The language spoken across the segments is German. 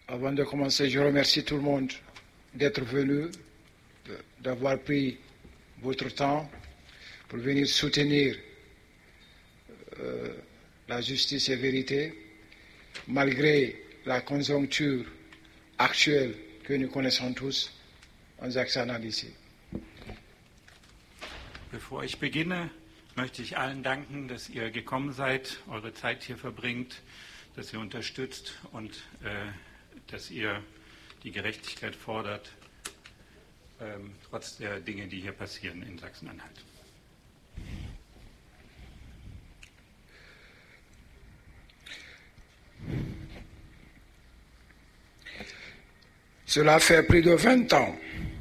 Avant de commencer, je remercie tout le monde d'être venu, d'avoir pris votre temps pour venir soutenir la justice et vérité, malgré la conjoncture aktuell, que nous connaissons tous, en Sachsen-Anhalt. Bevor ich beginne, möchte ich allen danken, dass ihr gekommen seid, eure Zeit hier verbringt, dass ihr unterstützt und dass ihr die Gerechtigkeit fordert, trotz der Dinge, die hier passieren in Sachsen-Anhalt. Cela fait plus de 20 ans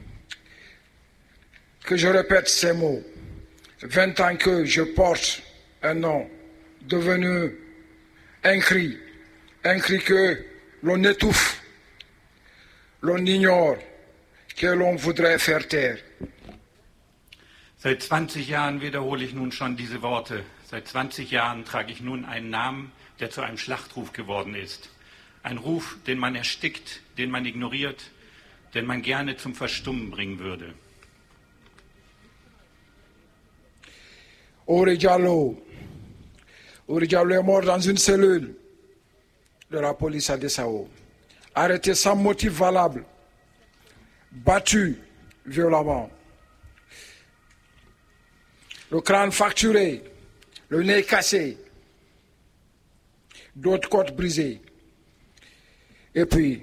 que je répète ces mots. 20 ans que je porte un nom devenu un cri que l'on étouffe, l'on ignore, que l'on voudrait faire taire. Seit 20 Jahren wiederhole ich nun schon diese Worte. Seit 20 Jahren trage ich nun einen Namen, der zu einem Schlachtruf geworden ist. Ein Ruf, den man erstickt, den man ignoriert, den man gerne zum Verstummen bringen würde. Ouri Diallo est mort dans une cellule de la police à Dessau, arrêté sans motif valable, battu violemment, le crâne fracturé, le nez cassé, d'autres côtes brisées. Et puis,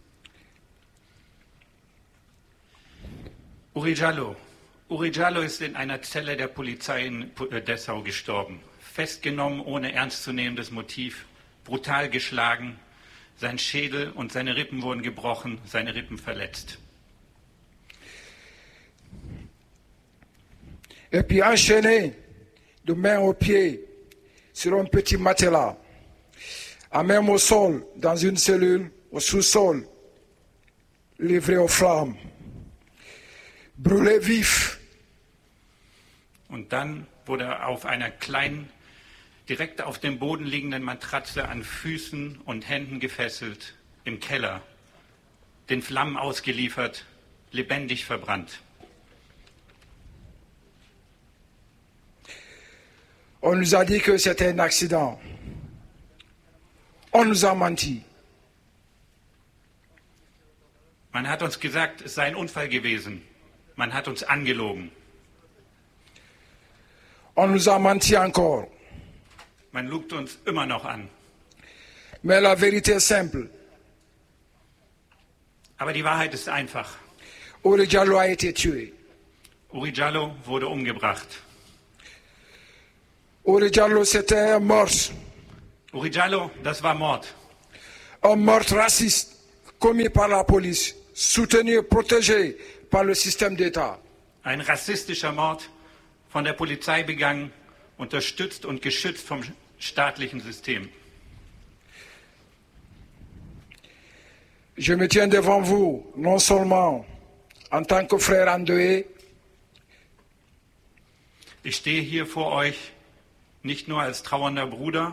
Ouri Diallo ist in einer Zelle der Polizei in Dessau gestorben. Festgenommen ohne ernstzunehmendes Motiv, brutal geschlagen. Sein Schädel und seine Rippen wurden gebrochen, seine Rippen verletzt. Et puis enchaîné de main aux pieds sur un petit matelas, à même au sol, dans une cellule, au sous-sol, livré aux flammes, brûlé vif. Und dann wurde er auf einer kleinen, direkt auf dem Boden liegenden Matratze an Füßen und Händen gefesselt, im Keller, den Flammen ausgeliefert, lebendig verbrannt. On nous a dit que c'était un accident. On nous a menti. Man hat uns gesagt, es sei ein Unfall gewesen. Man hat uns angelogen. On nous a menti encore. Man lügt uns immer noch an. Mais la vérité est simple. Aber die Wahrheit ist einfach. Ouri Diallo a été tué. Ouri Diallo wurde umgebracht. Ouri Diallo, c'était un mort. Ouri Diallo, das war Mord. Un meurtre raciste commis par la police, soutenu et protégé par le système d'État. Ein rassistischer Mord, von der Polizei begangen, unterstützt und geschützt vom staatlichen System. Je me tiens devant vous, non seulement en tant que frère endeuillé, Ich stehe hier vor euch nicht nur als trauernder Bruder,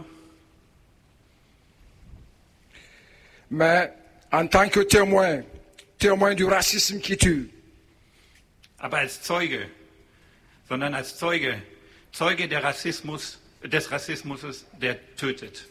mais en tant que témoin du racisme qui tue. aber als Zeuge, sondern als Zeuge des Rassismus, der tötet.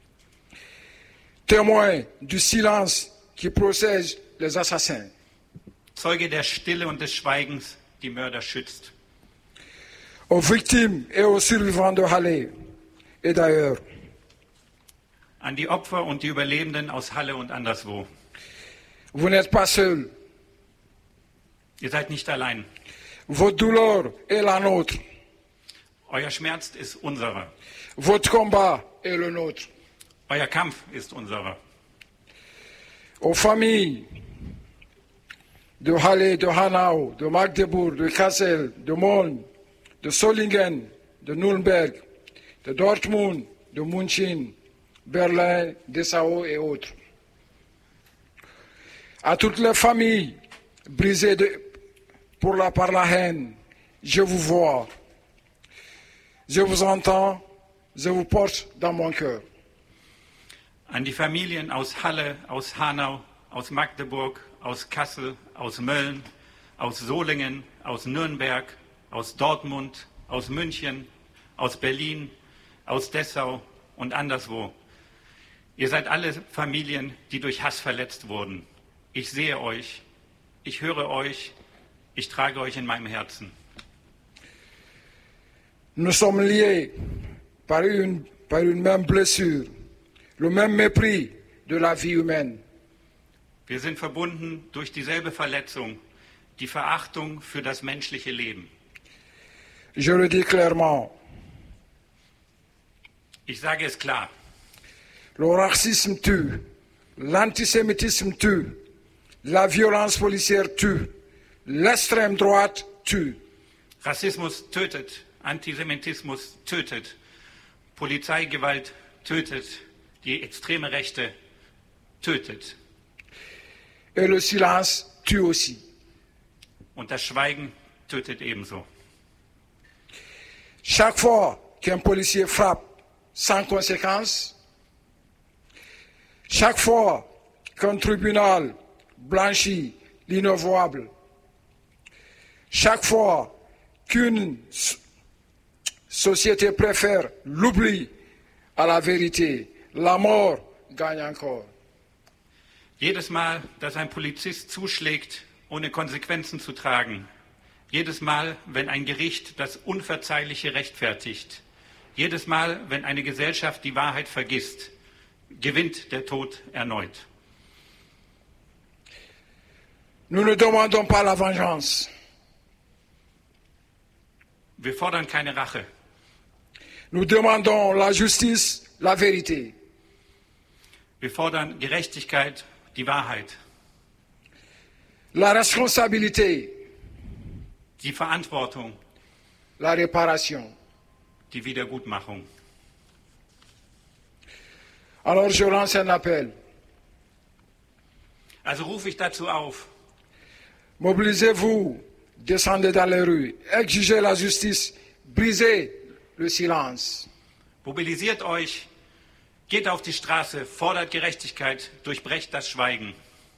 Témoin du silence qui protège les assassins. Zeuge der Stille und des Schweigens, die Mörder schützt. Aux victimes et aux survivants de Halle et d'ailleurs. An die Opfer und die Überlebenden aus Halle und anderswo. Vous n'êtes pas seuls. Ihr seid nicht allein. Votre douleur est la nôtre. Euer Schmerz ist unserer. Votre combat est le nôtre. Euer Kampf ist unserer. Aux familles de Halle, de Hanau, de Magdeburg, de Kassel, de Bonn, de Solingen, de Nürnberg, de Dortmund, de München, Berlin, Dessau et autres. À toutes les familles brisées par la haine, je vous vois, je vous entends, je vous porte dans mon cœur. An die Familien aus Halle, aus Hanau, aus Magdeburg, aus Kassel, aus Mölln, aus Solingen, aus Nürnberg, aus Dortmund, aus München, aus Berlin, aus Dessau und anderswo. Ihr seid alle Familien, die durch Hass verletzt wurden. Ich sehe euch, ich höre euch, ich trage euch in meinem Herzen. Nous sommes liés par une même blessure, le même mépris de la vie humaine. Wir sind verbunden durch dieselbe Verletzung, die Verachtung für das menschliche Leben. Je le dis clairement, Ich sage es klar, le racisme tue, l'antisémitisme tue, la violence policière tue, l'extrême droite tue. Rassismus tötet, Antisemitismus tötet, Polizeigewalt tötet, die extreme Rechte tötet. Et le silence tue aussi. Und das Schweigen tötet ebenso. Chaque fois qu'un policier frappe sans conséquence, chaque fois qu'un tribunal blanchit l'inavouable, chaque fois qu'une société préfère l'oubli à la vérité, la mort gagne encore. Jedes Mal, dass ein Polizist zuschlägt, ohne Konsequenzen zu tragen, jedes Mal, wenn ein Gericht das Unverzeihliche rechtfertigt, jedes Mal, wenn eine Gesellschaft die Wahrheit vergisst, gewinnt der Tod erneut. Nous ne demandons pas la vengeance. Wir fordern keine Rache. Nous demandons la justice, la vérité. Wir fordern Gerechtigkeit, die Wahrheit, La responsabilité, die Verantwortung, la réparation. die Wiedergutmachung. Alors je lance un appel. Also rufe ich dazu auf, Mobilisez-vous, descendez dans les rues, exigez la justice, brisez le silence. mobilisiert euch, geht auf die Straße, fordert Gerechtigkeit, durchbrecht das Schweigen.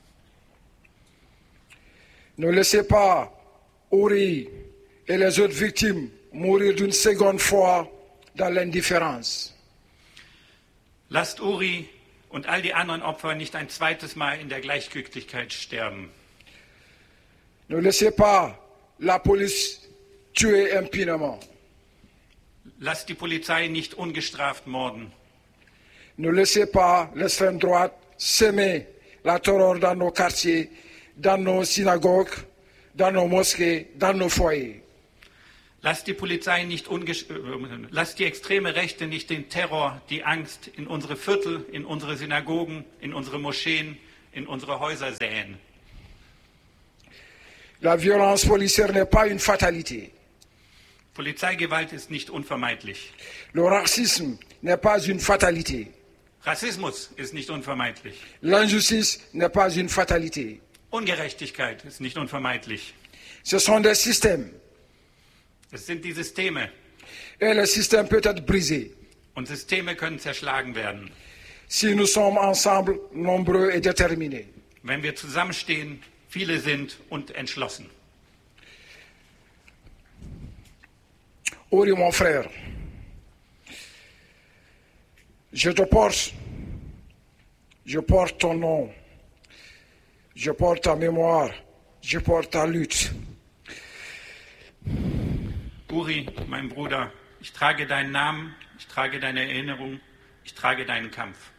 Ne laissez pas Uri et les autres victimes mourir d'une seconde fois dans l'indifférence. Lasst Uri und all die anderen Opfer nicht ein zweites Mal in der Gleichgültigkeit sterben. Ne laissez pas la police tuer impunément. Lasst die Polizei nicht ungestraft morden. Ne laissez pas l'extrême droite semer la terreur dans nos quartiers, dans nos synagogues, dans nos mosquées, dans nos foyers. Lasst die Polizei nicht lasst die extreme Rechte nicht den Terror, die Angst in unsere Viertel, in unsere Synagogen, in unsere Moscheen, in unsere Häuser säen. La violence policière n'est pas une fatalité. Polizeigewalt ist nicht unvermeidlich. Le racisme n'est pas une fatalité. Rassismus ist nicht unvermeidlich. L'injustice n'est pas une fatalité. Ungerechtigkeit ist nicht unvermeidlich. Ce sont des systèmes. Es sind die Systeme. Et le système peut être brisé Und Systeme können zerschlagen werden, si nous sommes ensemble, nombreux et déterminés. wenn wir zusammenstehen, viele sind und entschlossen. Uri, mon frère, je te porte, je porte ton nom, je porte ta mémoire, je porte ta lutte. Uri, mein Bruder, ich trage deinen Namen, ich trage deine Erinnerung, ich trage deinen Kampf.